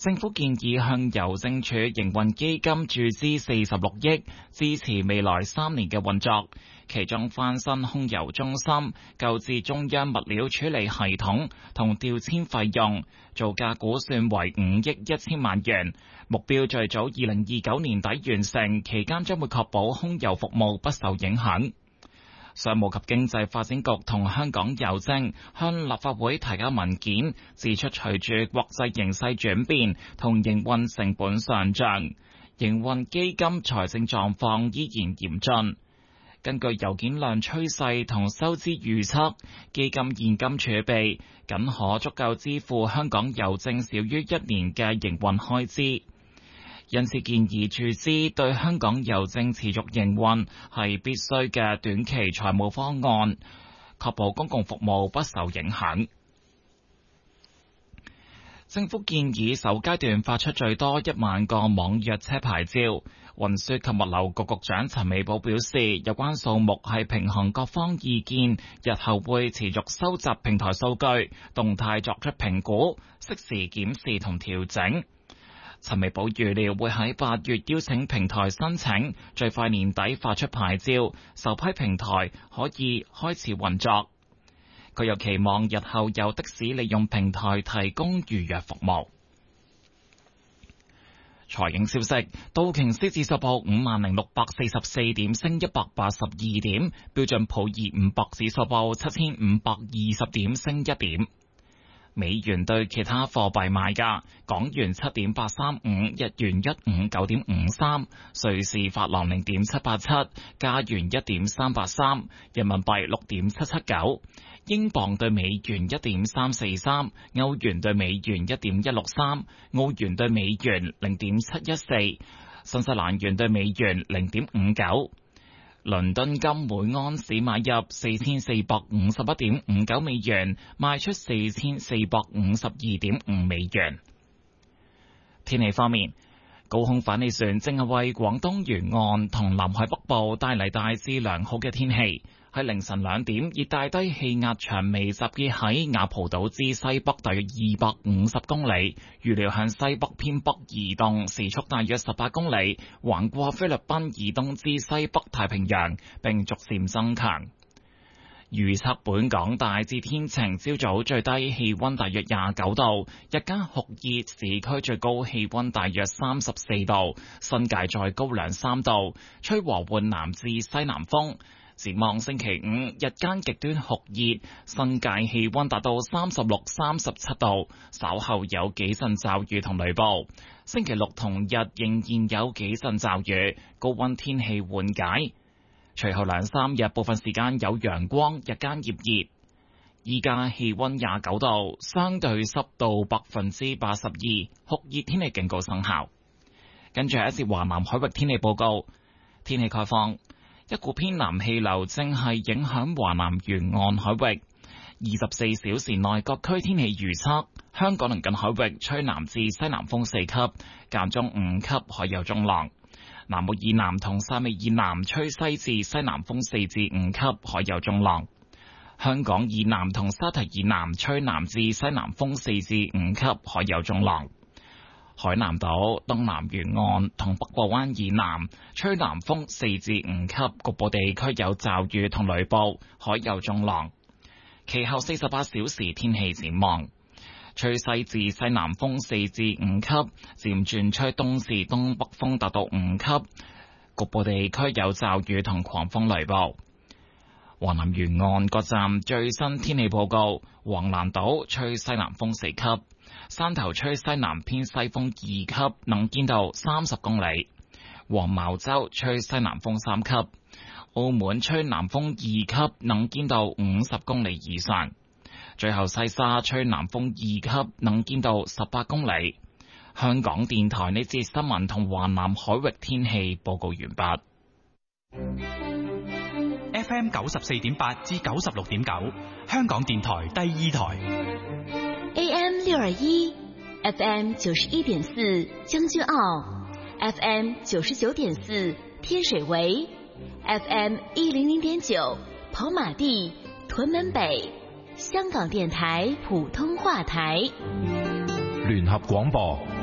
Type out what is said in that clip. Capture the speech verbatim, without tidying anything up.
政府建議向郵政署營運基金注資四十六億，支持未來三年嘅運作。其中翻新空郵中心、購置中央物料處理系統同調遷費用，造價估算為五億一千萬元。目標最早二零二九年底完成，期間將會確保空郵服務不受影響。商務及經濟發展局同香港郵政向立法會提交文件，指出隨住國際形勢轉變同營運成本上漲，營運基金財政狀況依然嚴峻。根據郵件量趨勢同收支預測，基金現金儲備僅可足夠支付香港郵政少於一年嘅營運開支。因此建議注資對香港郵政持續營運係必須嘅短期財務方案，確保公共服務不受影響。政府建議首階段發出最多一萬個網約車牌照。運輸及物流局局長陳美寶表示，有關數目係平衡各方意見，日後會持續收集平台數據，動態作出評估，適時檢視同調整。陳美寶預料會喺八月邀請平台申請，最快年底發出牌照，首批平台可以開始運作。佢又期望日後有的士利用平台提供預約服務。財經消息，道瓊斯指數報五萬零六百四十四點，升一百八十二點；標準普爾五百指數報七千五百二十點，升一點。美元對其他貨幣賣價：港元七點八三五，日元一五九點五三，瑞士法郎零點七八七，加元一點三八三，人民幣六點七七九，英鎊對美元一點三四三，歐元對美元一點一六三，澳元對美元零點七一四，新西蘭元對美元零點五九。倫敦金每安士買入四千四百五十一點五九美元，賣出四千四百五十二點五美元。天氣方面，高空反氣旋正係為廣東沿岸同南海北部帶嚟大致良好嘅天氣。喺凌晨兩點，熱帶低氣壓長微集結喺雅蒲島之西北大約二百五十公里，預料向西北偏北移動，時速大約十八公里，橫過菲律賓以東至西北太平洋，並逐漸增強。預測本港大致天晴，朝早最低氣溫大約廿九度，日間酷熱，市區最高氣溫大約三十四度，新界再高兩三度，吹和緩南至西南風。展望星期五，日間極端酷熱，新界氣溫達到三十六、三十七度，稍後有幾陣驟雨同雷暴。星期六同日仍然有幾陣驟雨，高溫天氣緩解。隨後兩三日部分時間有陽光，日間炎熱。依家氣溫廿九度，相對濕度百分之八十二，酷熱天氣警告生效。跟住係一節華南海域天氣報告，天氣概況。一股偏南氣流正係影響華南沿岸海域，二十四小時內各區天氣預測：香港鄰近海域吹南至西南風四級，間中五級，海有中浪；南澳以南同汕尾以南吹西至西南風四至五級，海有中浪；香港以南同沙堤以南吹南至西南風四至五級，海有中浪。海南島、東南沿岸同北部灣以南吹南風四至五級，局部地區有驟雨同雷暴，海有中浪。其後四十八小時天氣展望：吹西至西南風四至五級，漸轉吹東至東北風達到五級，局部地區有驟雨同狂風雷暴。華南沿岸各站最新天氣報告：橫瀾島吹西南風四級。山頭吹西南偏西風二級，能見度三十公里；黃茅洲吹西南風三級；澳門吹南風二級，能見度五十公里以上；最後西沙吹南風二級，能見度十八公里。香港電台呢節新聞同華南海域天氣報告完畢。 F M 九十四點八至九十六點九，香港電台第二台。 A M 六二一 ，F M 九十一點四將軍澳 ，F M 九十九點四天水圍 ，F M 一零零點九跑馬地屯門北，香港電台普通話台。 聯合廣播。